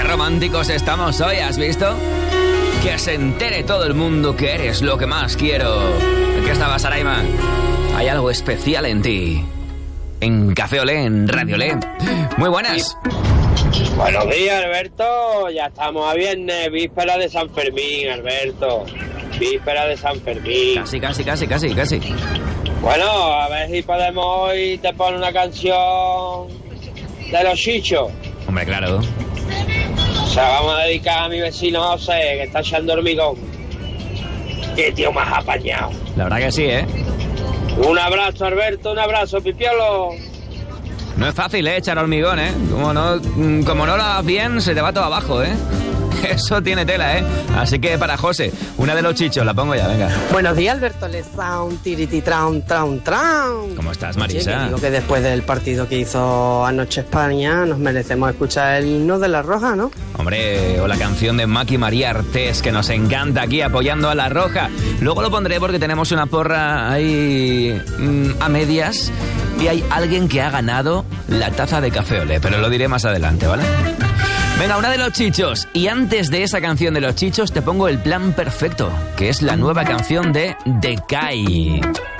románticos estamos hoy, ¿has visto? Que se entere todo el mundo que eres lo que más quiero. ¿En qué estabas, Araima? Hay algo especial en ti. En Café Olé, en Radio Olé. Muy buenas. Buenos días, Alberto. Ya estamos a viernes, víspera de San Fermín, Alberto. Víspera de San Fermín. Casi. Bueno, a ver si podemos hoy te poner una canción de los Chichos. Hombre, claro. O sea, vamos a dedicar a mi vecino José, que está echando hormigón. Qué tío más apañado. La verdad que sí, ¿eh? Un abrazo, Alberto, un abrazo, Pipiolo. No es fácil, echar hormigón, ¿eh? Como no lo hagas bien, se te va todo abajo, ¿eh? Eso tiene tela, ¿eh? Así que para José, una de los Chichos, la pongo ya, venga. Buenos días, Alberto Lezón, tiriti traun. ¿Cómo estás, Marisa? Oye, que digo que después del partido que hizo anoche España, nos merecemos escuchar el himno de La Roja, ¿no? Hombre, o la canción de Maki María Artés, que nos encanta aquí apoyando a La Roja. Luego lo pondré porque tenemos una porra ahí a medias y hay alguien que ha ganado la taza de Café Olé, pero lo diré más adelante, ¿vale? Venga, una de los Chichos. Y antes de esa canción de los Chichos te pongo el plan perfecto, que es la nueva canción de Decay.